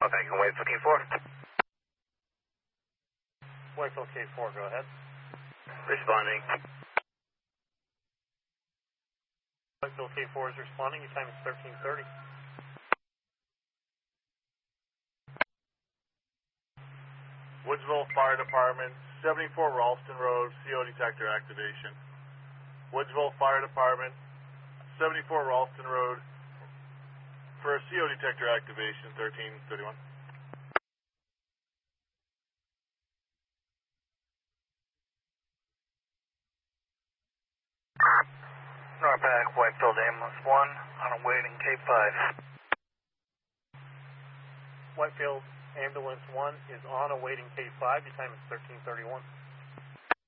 Okay, you can wait for K4. Whitefield K4, go ahead. Responding. Whitefield K4 is responding. Your time is 13:30. Woodsville Fire Department, 74 Ralston Road, CO detector activation. Woodsville Fire Department, 74 Ralston Road, for a CO detector activation, 1331. Norpac, Whitefield Ambulance 1, on a waiting K5. Whitefield Ambulance 1 is on a waiting K5. Your time is 13:31.